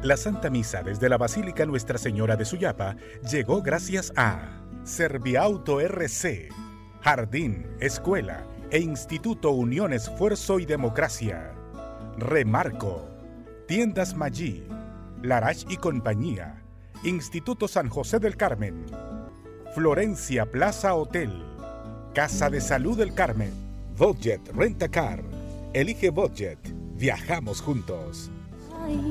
La Santa Misa desde la Basílica Nuestra Señora de Suyapa llegó gracias a Serviauto RC, Jardín, Escuela e Instituto Unión Esfuerzo y Democracia. Remarco, Tiendas Maggi, Larache y Compañía, Instituto San José del Carmen, Florencia Plaza Hotel, Casa de Salud del Carmen, Budget Rent-A-Car. Elige Budget, viajamos juntos.